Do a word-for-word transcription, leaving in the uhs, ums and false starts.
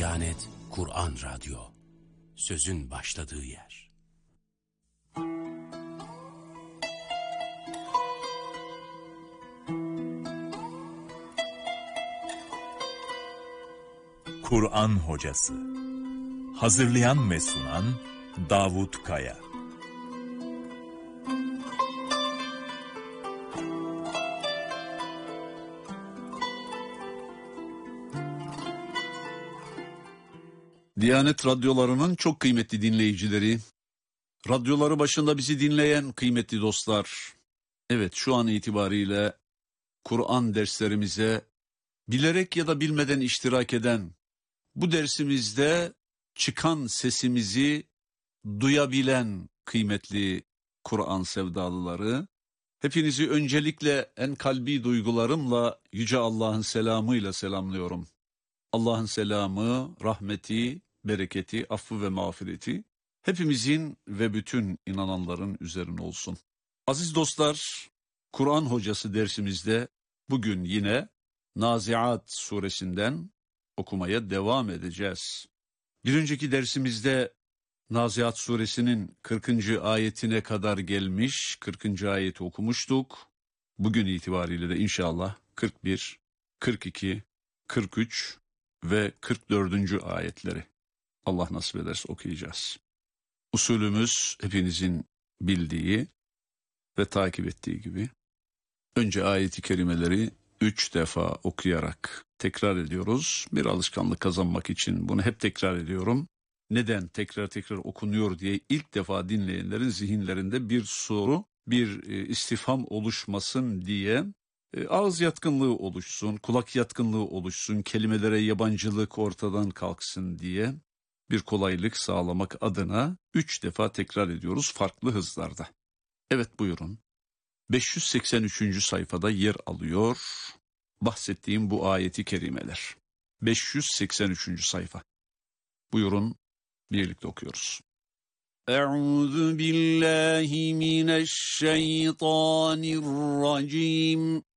Diyanet Kur'an Radyo, sözün başladığı yer. Kur'an Hocası. Hazırlayan ve sunan Davut Kaya. Diyanet radyolarının çok kıymetli dinleyicileri, radyoları başında bizi dinleyen kıymetli dostlar, evet şu an itibariyle Kur'an derslerimize bilerek ya da bilmeden iştirak eden, bu dersimizde çıkan sesimizi duyabilen kıymetli Kur'an sevdalıları, hepinizi öncelikle en kalbi duygularımla Yüce Allah'ın selamıyla selamlıyorum. Allah'ın selamı, rahmeti, bereketi, affı ve mağfireti hepimizin ve bütün inananların üzerine olsun. Aziz dostlar, Kur'an hocası dersimizde bugün yine Naziat suresinden okumaya devam edeceğiz. Bir önceki dersimizde Naziat suresinin kırkıncı ayetine kadar gelmiş, kırkıncı ayeti okumuştuk. Bugün itibariyle de inşallah kırk bir, kırk iki, kırk üç ve kırk dördüncü ayetleri Allah nasip ederse okuyacağız. Usulümüz hepinizin bildiği ve takip ettiği gibi önce ayeti kerimeleri üç defa okuyarak tekrar ediyoruz. Bir alışkanlık kazanmak için bunu hep tekrar ediyorum. Neden tekrar tekrar okunuyor diye ilk defa dinleyenlerin zihinlerinde bir soru, bir istifham oluşmasın diye, ağız yatkınlığı oluşsun, kulak yatkınlığı oluşsun, kelimelere yabancılık ortadan kalksın diye bir kolaylık sağlamak adına üç defa tekrar ediyoruz farklı hızlarda. Evet buyurun. beş yüz seksen üçüncü sayfada yer alıyor bahsettiğim bu ayeti kerimeler. beş yüz seksen üçüncü sayfa. Buyurun birlikte okuyoruz. Euzu billahi mineşşeytanirracim.